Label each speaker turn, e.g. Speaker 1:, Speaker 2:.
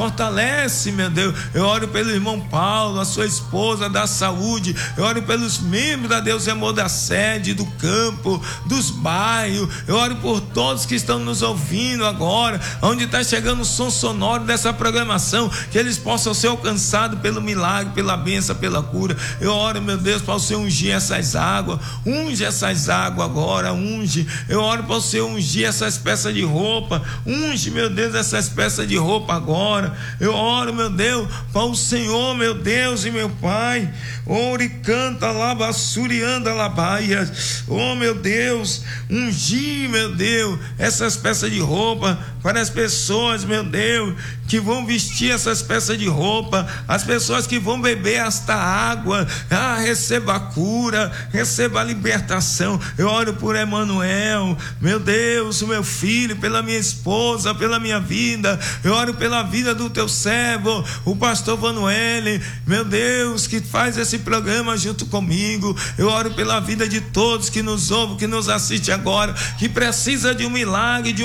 Speaker 1: Fortalece, meu Deus. Eu oro pelo irmão Paulo, a sua esposa, da saúde. Eu oro pelos membros da Deus e Amor da sede, do campo, dos bairros. Eu oro por todos que estão nos ouvindo agora, onde está chegando o som sonoro dessa programação, que eles possam ser alcançados pelo milagre, pela bênção, pela cura. Eu oro, meu Deus, para o Senhor ungir essas águas. Unge essas águas agora, unge. Eu oro para o Senhor ungir essas peças de roupa. Unge, meu Deus, essas peças de roupa agora. Eu oro, meu Deus, para o Senhor, meu Deus e meu Pai. Ore, canta, lava, surianda, labaia. Oh, meu Deus, ungir, meu Deus, essas peças de roupa para as pessoas, meu Deus, que vão vestir essas peças de roupa, as pessoas que vão beber esta água. Receba a cura, receba a libertação. Eu oro por Emanuel, meu Deus, o meu filho, pela minha esposa, pela minha vida. Eu oro pela vida do teu servo, o pastor Vanuele, meu Deus, que faz esse programa junto comigo. Eu oro pela vida de todos que nos ouvem, que nos assistem agora, que precisa de um milagre, de